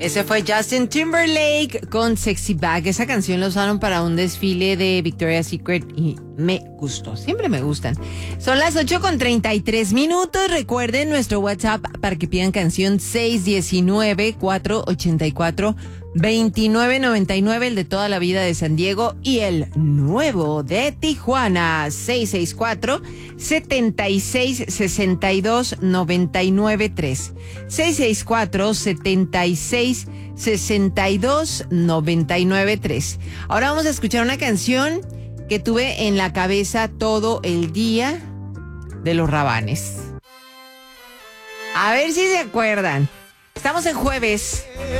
Ese fue Justin Timberlake con Sexy Back. Esa canción la usaron para un desfile de Victoria's Secret y me gustó. Siempre me gustan. Son las 8:33. Recuerden nuestro WhatsApp para que pidan canción 619-484-2999, el de toda la vida de San Diego, y el nuevo de Tijuana, 664-7662-993. 664-7662-993. Ahora vamos a escuchar una canción que tuve en la cabeza todo el día, de los Rabanes. A ver si se acuerdan. Estamos en jueves.